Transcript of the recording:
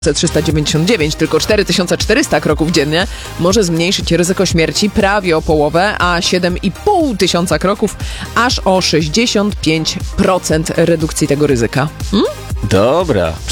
399, tylko 4400 kroków dziennie może zmniejszyć ryzyko śmierci prawie o połowę, a 7500 kroków aż o 65% redukcji tego ryzyka. Dobra.